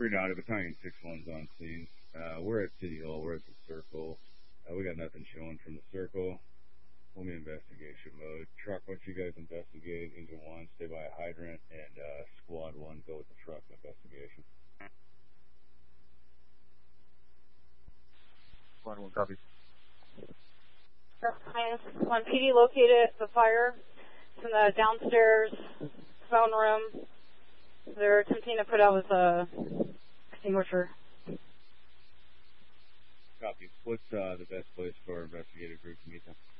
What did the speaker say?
3 out of Battalion 6-1's on scene. We're at City Hall. We're at the Circle. We got nothing showing from the Circle. We'll be in investigation mode. Truck, once you guys investigate, Engine 1, stay by a hydrant, and Squad 1, go with the truck investigation. Squad 1, copy. When PD located the fire, it's in the downstairs phone room. They're attempting to put out with a extinguisher. Copy. What's the best place for our investigative group to meet them?